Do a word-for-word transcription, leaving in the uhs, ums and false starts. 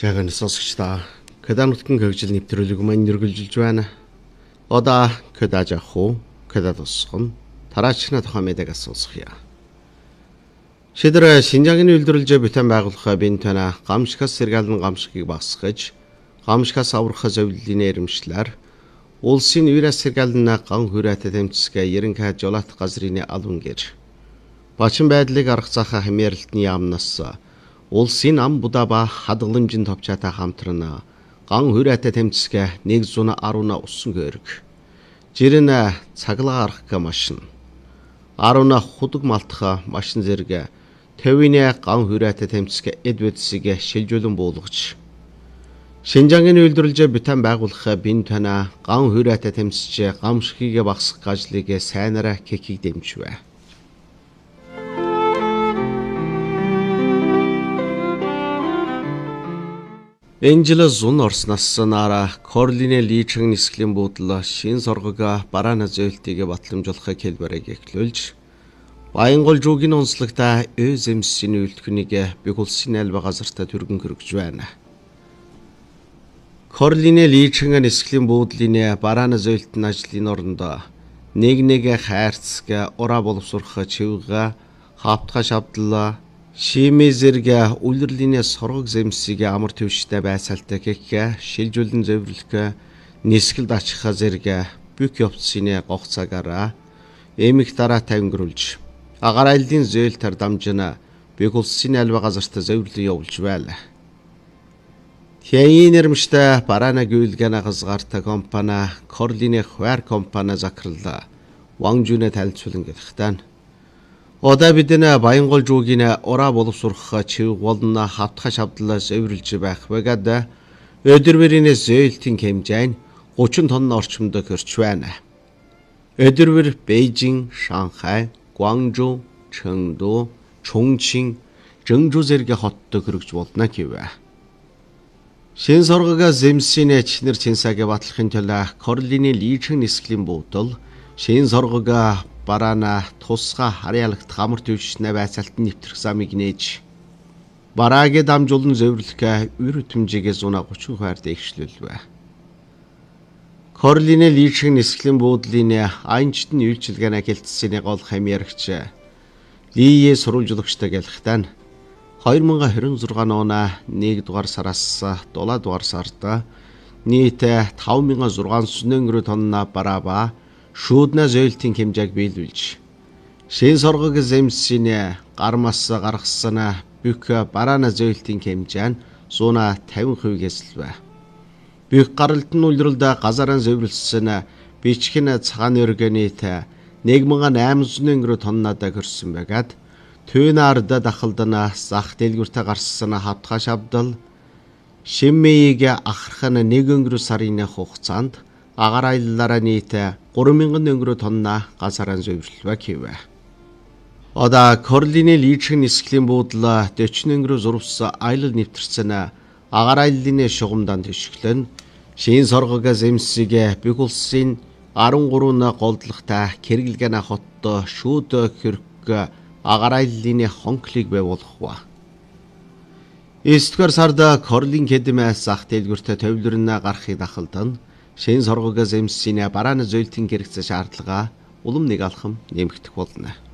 Яг энэ сонсогчдаа Кэда нутгийн хөгжил нэвтрүүлэг маань нэргэлжилж байна. Одоо Кэда жахуу, Кэда тусган тараачна тухайн мэдээг сонсгоё. Шийдвэр Шинжаагийн үйлдвэрлэлд бүтээн байгуулах бин тана гамшигаас сэргаалan гамшигыг багасгаж, гамшигаас аврах зөвлөлийн нэрмжлэр улсын вирус сэргаалan ган хүрээтэй тэмцэгээ ерөнхий жолоот газрын албан гэр. Бачин байдлыг арга захаа хэмээрэлтний яамнаас улсын ам будаа ба хадгаламжийн товчаатай хамтран ган хүрээтэй тэмцэгээ нэг зуун аруна усан гэрэг. Жирэн цаглаа арах машин. Аруна худаг малтах машин зэрэг төвийн ган хүрээтэй тэмцэгээ эдвэдсийг шилжүүлэн буулгаж. Шинжаагийн үйлдвэрлэлд бүтээн байгуулах бин тана ган хүрээтэй тэмцэж гамшигыг багасгах ажлыг сайнараа кекийг дэмжвэ. Энжела зун орсноос нара Корлине личэн нисгэлийн буудлаа шин соргога бараана зөөлтийг батламжуулахыг хэлбэрийг эхлүүлж Баянгол жуугийн онцлогтой ÖЗМС-ийн үйлдвэрийг бэг улсын альва газартаа түргэн хөргөж байна. Корлине личэн нисгэлийн буудлын бараана зөөлтийн ажлын орондоо нэг нэг хайрцаг ураа боловсрох чивга хавтгаш авдлаа Шими зэрэг үлрэлийн соргог зэмсийг амар төвштэй байсаалтай гэх шилжүүлэн зөвөрлөх нисгэлд ачих зэрэг бүх явцсны гох цагаараа эмх дараа тавингруулж агаар айлын зөөлтөр дамжина бүх улсын альва газарт зөвөрлөө явуулж байла. Хэйн нэрмжтэй бараана гүйлгэн газгарт компани Корлине хвар компани закралла ванжүнэ талцуулан гэлхтэн Одоо бидэн Баянгол жуугийн ураа боловсрох чив болно хавтгаш авдлаа зөвөрлж байх бэгад өдөрвөрийн зөөлтийн хэмжээ нь гучин тонн орчимд хүрч байна. Өдөрвөр Бээжин, Шанхай, Гуанчжоу, Чэнгду, Чунчин, Жэнжүү зэрэг хотод хүрч болно гэвэ. Шин соргога зэмсийн чинэр чинсаг батлахын тулд Корлине личэн нисгэлийн буудал шин соргога бараана тусга харьяалагт хамар төвшнэ байцаалтын нэвтрэх замыг нээж бараагийн дамжуулан зөвөрлөх үр хөтөмжийг зуна гучин хувиар дэвшлүүлвэ. Корлине личэн нисгэлийн буудлын айнчтын үйлчилгээний хэлтсэний гол хамьярагч Лие сурвалжуулагчтай гэлхтэн хоёр мянга хорин зургаан оны нэг дугаар сараас дулаа дугаар сард нийт таван мянган зургаан өнгөрөө тонна бараба шүүднэ зөөлтийн хэмжээг биелүүлж шин соргог зэмсийн гармаас гаргасан бүх бараана зөөлтийн хэмжээ нь зуун тавин хувийг эсэлвэ. Бүх гаралт нь үлрэлд газараа зөвлөсөн бичгэн цагаан өргөний нэг мянган айман өнгөрөө тоннад хөрсөн байгаад төвийн ард дахалдана зах дэлгүүртээ гарсан хавтгаш авдал шиммийг ахарх нь нэг өнгөрөө сарын хугацаанд агаар аяллаараа нийт гурван мянган өнгөрөө тонна газараа зөвөрлөвэ гэвэ. Одоо Корлине личэн нисгэлийн буудлаа дөчнө өнгөрөө зурвс аялал нэвтэрсэн агаар аяллын шугамдан төшөглөн шин соргог зэмсийг бүх улсын арван гурван голдлогтой Кэргэлгэн хотод шүүд хөрг агаар аяллын хонклыг байгуулах. Эсдгээр сард Корлин кедмээс зах дэлгүүртээ төвлөрнө гарахыг дахалдан шин соргог зэмсийн бараана зөөлтийн хэрэгцээ шаардлага улам нэг алхам нэмэгдэх болно.